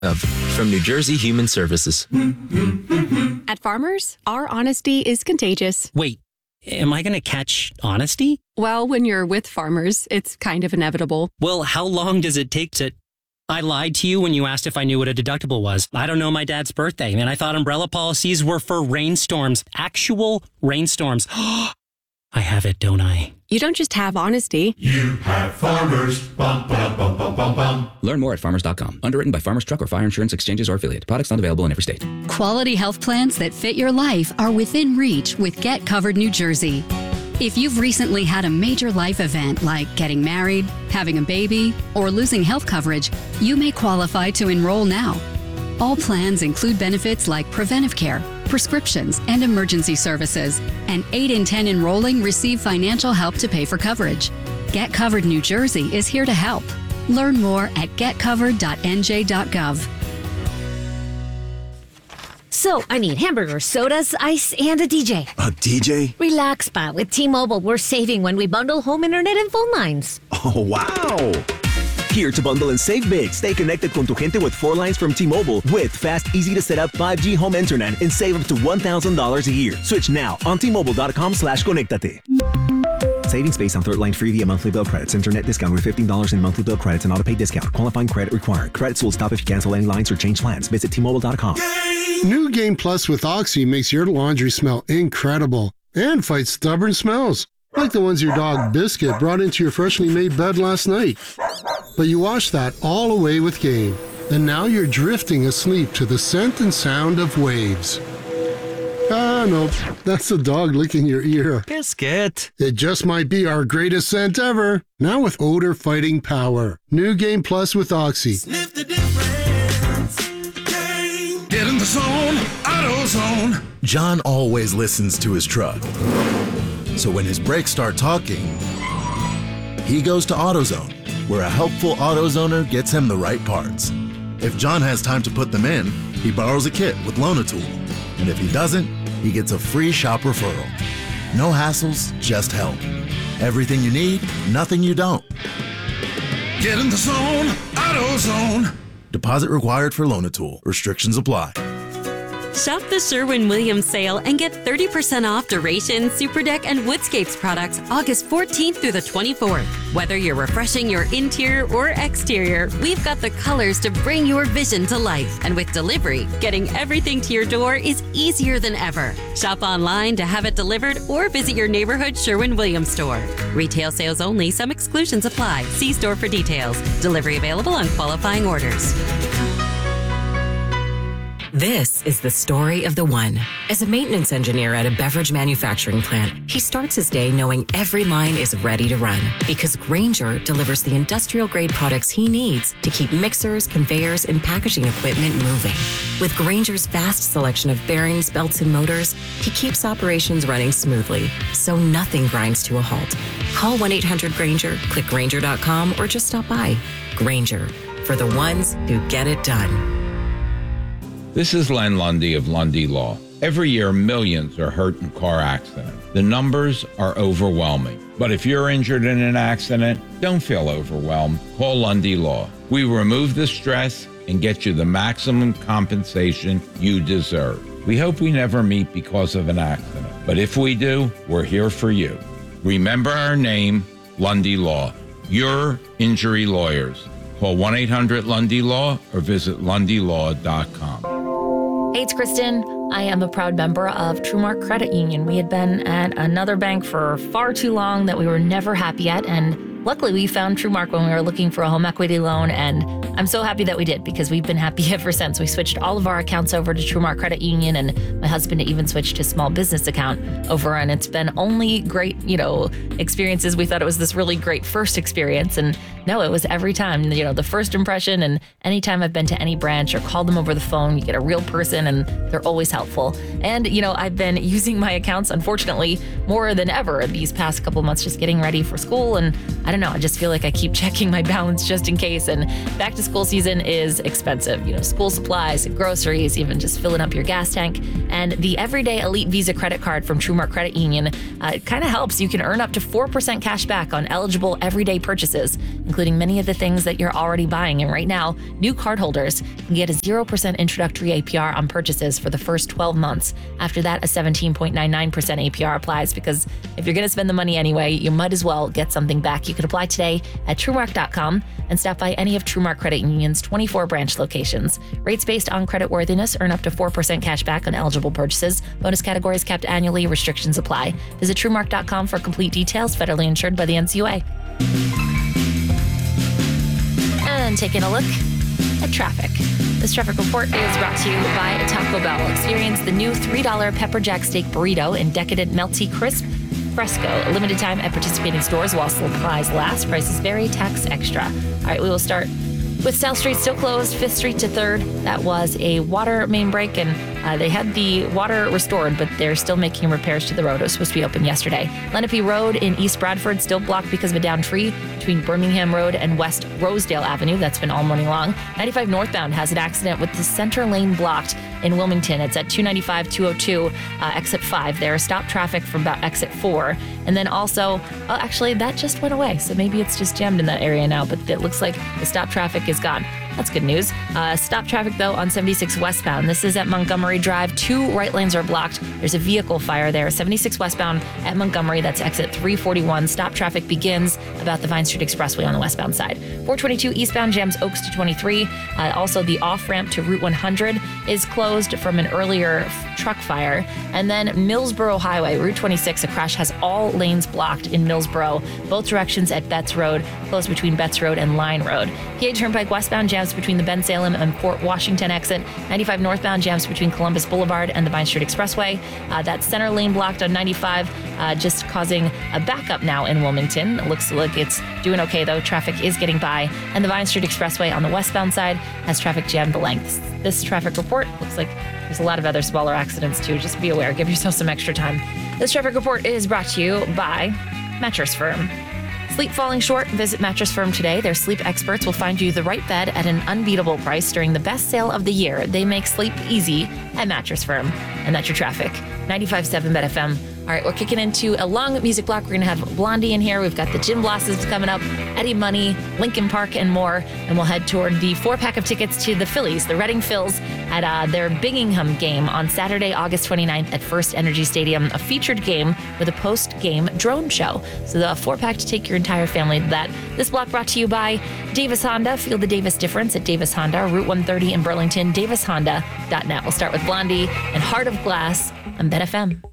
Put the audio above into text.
From New Jersey Human Services. At Farmers, our honesty is contagious. Wait, am I going to catch honesty? Well, when you're with Farmers, it's kind of inevitable. Well, how long does it take to... I lied to you when you asked if I knew what a deductible was. I don't know my dad's birthday, and I thought umbrella policies were for rainstorms. Actual rainstorms. I have it, don't I? You don't just have honesty. You have Farmers. Bum, bum, bum, bum, bum, bum. Learn more at farmers.com. Underwritten by Farmers Truck or Fire Insurance Exchanges or affiliate. Products not available in every state. Quality health plans that fit your life are within reach with Get Covered New Jersey. If you've recently had a major life event like getting married, having a baby, or losing health coverage, you may qualify to enroll now. All plans include benefits like preventive care, prescriptions, and emergency services. And 8 in 10 enrolling receive financial help to pay for coverage. Get Covered New Jersey is here to help. Learn more at getcovered.nj.gov. So, I need hamburgers, sodas, ice, and a DJ. A DJ? Relax, Pa. With T-Mobile, we're saving when we bundle home internet and phone lines. Oh, wow! Here to bundle and save big. Stay connected con tu gente with 4 lines from T-Mobile with fast, easy to set up 5G home internet and save up to $1,000 a year. Switch now on T-Mobile.com/conectate. Savings based on 3rd line free via monthly bill credits. Internet discount with $15 in monthly bill credits and auto-pay discount. Qualifying credit required. Credits will stop if you cancel any lines or change plans. Visit T-Mobile.com. New Game Plus with Oxy makes your laundry smell incredible and fights stubborn smells, like the ones your dog Biscuit brought into your freshly made bed last night. But you wash that all away with Game, and now you're drifting asleep to the scent and sound of waves. Ah, no, that's the dog licking your ear. Biscuit. It just might be our greatest scent ever. Now with odor-fighting power. New Game Plus with Oxy. Sniff the difference. Game. Get in the zone. AutoZone. John always listens to his truck. So when his brakes start talking, he goes to AutoZone, where a helpful AutoZoner gets him the right parts. If John has time to put them in, he borrows a kit with Loan-A-Tool. And if he doesn't, he gets a free shop referral. No hassles, just help. Everything you need, nothing you don't. Get in the zone, AutoZone. Deposit required for Loan-A-Tool. Restrictions apply. Shop the Sherwin-Williams sale and get 30% off Duration, SuperDeck, and Woodscapes products August 14th through the 24th. Whether you're refreshing your interior or exterior, we've got the colors to bring your vision to life. And with delivery, getting everything to your door is easier than ever. Shop online to have it delivered or visit your neighborhood Sherwin-Williams store. Retail sales only. Some exclusions apply. See store for details. Delivery available on qualifying orders. This is the story of the one. As a maintenance engineer at a beverage manufacturing plant, he starts his day knowing every line is ready to run because Grainger delivers the industrial-grade products he needs to keep mixers, conveyors, and packaging equipment moving. With Grainger's vast selection of bearings, belts, and motors, he keeps operations running smoothly, so nothing grinds to a halt. Call 1-800-GRAINGER, click Grainger.com, or just stop by. Grainger, for the ones who get it done. This is Len Lundy of Lundy Law. Every year, millions are hurt in car accidents. The numbers are overwhelming. But if you're injured in an accident, don't feel overwhelmed. Call Lundy Law. We remove the stress and get you the maximum compensation you deserve. We hope we never meet because of an accident. But if we do, we're here for you. Remember our name, Lundy Law. Your injury lawyers. Call 1-800-LUNDY-LAW or visit LundyLaw.com. Hey, it's Kristen. I am a proud member of TrueMark Credit Union. We had been at another bank for far too long that we were never happy at, and luckily we found TrueMark when we were looking for a home equity loan, and I'm so happy that we did because we've been happy ever since. We switched all of our accounts over to TrueMark Credit Union, and my husband even switched his small business account over, and it's been only great, experiences. We thought it was this really great first experience, and no, it was every time, the first impression, and anytime I've been to any branch or called them over the phone, you get a real person, and they're always helpful. And, I've been using my accounts, unfortunately, more than ever these past couple months, just getting ready for school, and I don't know, I just feel like I keep checking my balance just in case, and back to to school season is expensive. School supplies, groceries, even just filling up your gas tank. And the Everyday Elite Visa credit card from TrueMark Credit Union, it kind of helps. You can earn up to 4% cash back on eligible everyday purchases, including many of the things that you're already buying. And right now, new cardholders can get a 0% introductory APR on purchases for the first 12 months. After that, a 17.99% APR applies, because if you're going to spend the money anyway, you might as well get something back. You can apply today at TrueMark.com and stop by any of TrueMark Credit Union's 24 branch locations. Rates based on credit worthiness, earn up to 4% cash back on eligible purchases. Bonus categories capped annually. Restrictions apply. Visit TrueMark.com for complete details. Federally insured by the NCUA. And taking a look at traffic. This traffic report is brought to you by Taco Bell. Experience the new $3 pepper jack steak burrito in decadent melty crisp fresco. A limited time at participating stores while supplies last. Prices vary. Tax extra. All right, we will start with South Street still closed, 5th Street to 3rd. That was a water main break, and they had the water restored, but they're still making repairs to the road. It was supposed to be open yesterday. Lenape Road in East Bradford still blocked because of a downed tree between Birmingham Road and West Rosedale Avenue. That's been all morning long. 95 northbound has an accident with the center lane blocked in Wilmington. It's at 295-202, exit 5 there. Stop traffic from about exit 4. And then also, actually, that just went away. So maybe it's just jammed in that area now, but it looks like the stop traffic is gone. That's good news. Stop traffic, though, on 76 westbound. This is at Montgomery Drive. 2 right lanes are blocked. There's a vehicle fire there. 76 westbound at Montgomery. That's exit 341. Stop traffic begins about the Vine Street Expressway on the westbound side. 422 eastbound jams Oaks to 23. Also, the off-ramp to Route 100 is closed from an earlier truck fire. And then Millsboro Highway, Route 26, a crash has all lanes blocked in Millsboro. Both directions at Betts Road, closed between Betts Road and Line Road. PA Turnpike westbound jams between the Ben Salem and Fort Washington exit. 95 northbound jams between Columbus Boulevard and the Vine Street Expressway. That center lane blocked on 95, just causing a backup now in Wilmington. It looks like it's doing okay, though. Traffic is getting by. And the Vine Street Expressway on the westbound side has traffic jammed the length. This traffic report looks like there's a lot of other smaller accidents, too. Just be aware. Give yourself some extra time. This traffic report is brought to you by Mattress Firm. Sleep falling short? Visit Mattress Firm today. Their sleep experts will find you the right bed at an unbeatable price during the best sale of the year. They make sleep easy at Mattress Firm. And that's your traffic. 95.7 Bet FM. All right, we're kicking into a long music block. We're going to have Blondie in here. We've got the Gin Blossoms coming up, Eddie Money, Linkin Park, and more. And we'll head toward the 4-pack of tickets to the Phillies, the Reading Phils, at their Bingham game on Saturday, August 29th at First Energy Stadium, a featured game with a post-game drone show. So the 4-pack to take your entire family to that. This block brought to you by Davis Honda. Feel the Davis difference at Davis Honda, Route 130 in Burlington, davishonda.net. We'll start with Blondie and Heart of Glass on Bet FM.